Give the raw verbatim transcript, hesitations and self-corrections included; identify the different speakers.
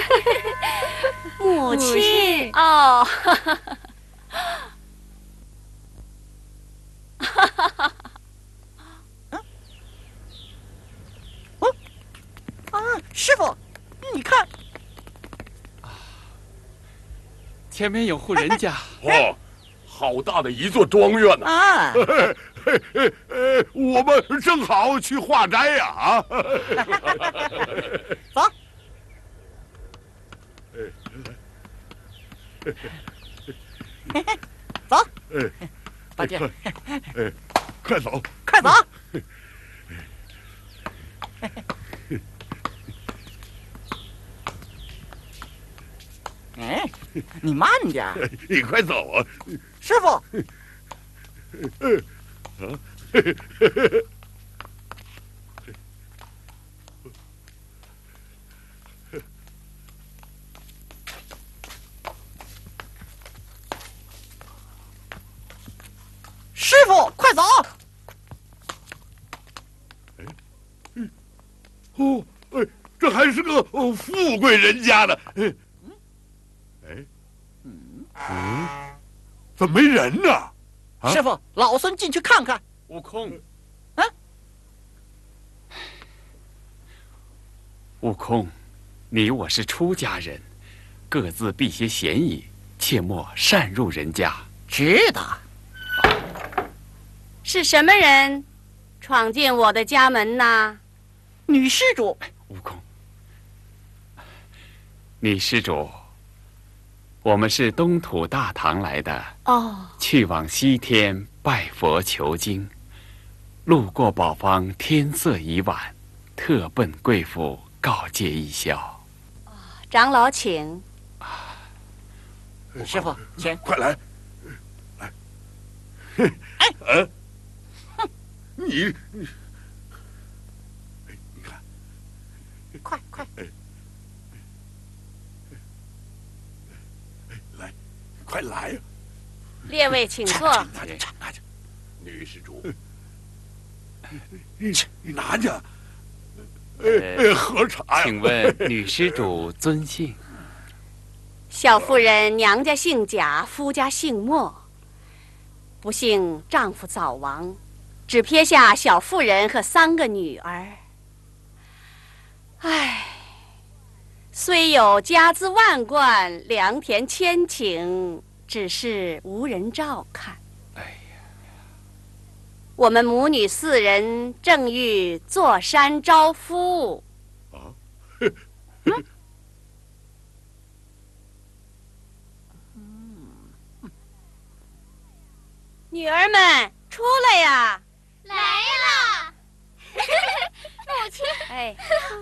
Speaker 1: 母亲哦，哈哈哈。
Speaker 2: 哦，啊，师傅，你看，
Speaker 3: 前面有户人家。
Speaker 4: 哦，好大的一座庄园呐！
Speaker 2: 啊，
Speaker 4: 呃，我们正好去化斋呀！啊，
Speaker 2: 走。走，八戒，
Speaker 4: 哎，快走，
Speaker 2: 快走！哎，你慢点，
Speaker 4: 你快走啊！
Speaker 2: 师傅。师傅，快走！
Speaker 4: 哦，哎，这还是个富贵人家呢。哎，嗯，怎么没人呢？
Speaker 2: 啊、师傅，老孙进去看看。
Speaker 3: 悟空，
Speaker 2: 啊，
Speaker 3: 悟空，你我是出家人，各自避些嫌疑，切莫擅入人家。
Speaker 2: 知道。
Speaker 1: 是什么人闯进我的家门呐？
Speaker 2: 女施主。
Speaker 3: 悟空，女施主，我们是东土大唐来的，
Speaker 1: 哦，
Speaker 3: 去往西天拜佛求经，路过宝方，天色已晚，特奔贵府告诫一宵。
Speaker 1: 长老请。
Speaker 2: 师傅，请，
Speaker 4: 快来！来，
Speaker 2: 哎，
Speaker 4: 嗯。你，你，哎，你看，
Speaker 2: 快快，
Speaker 4: 哎，哎，来，快来呀！
Speaker 1: 列位请坐。
Speaker 4: 拿着，拿着，女施主，你你拿着，哎，喝茶呀。
Speaker 3: 请问女施主尊姓？
Speaker 1: 小妇人娘家姓贾，夫家姓莫，不幸丈夫早亡。只撇下小妇人和三个女儿。唉，虽有家资万贯，良田千顷，只是无人照看。
Speaker 3: 哎呀，
Speaker 1: 我们母女四人正欲坐山招夫。
Speaker 4: 啊，
Speaker 1: 女儿们出来呀！
Speaker 5: 来了，母亲。
Speaker 1: 哎。